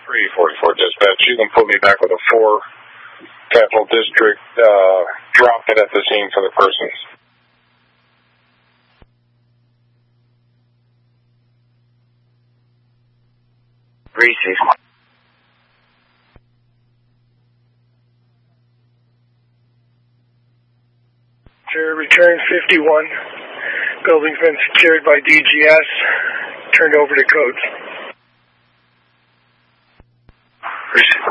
344 dispatch. You can put me back with a 4 Capital District. Drop it at the scene for the persons. Return 51. Building's been secured by DGS. Turned over to codes.